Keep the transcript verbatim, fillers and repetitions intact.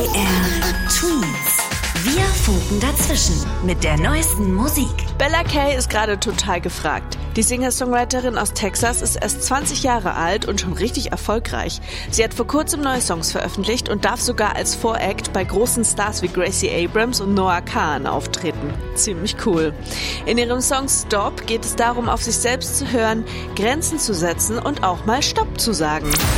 R Tweets. Wir funken dazwischen mit der neuesten Musik. Bella Kay ist gerade total gefragt. Die Singer-Songwriterin aus Texas ist erst zwanzig Jahre alt und schon richtig erfolgreich. Sie hat vor kurzem neue Songs veröffentlicht und darf sogar als Voract bei großen Stars wie Gracie Abrams und Noah Kahan auftreten. Ziemlich cool. In ihrem Song Stop geht es darum, auf sich selbst zu hören, Grenzen zu setzen und auch mal Stopp zu sagen.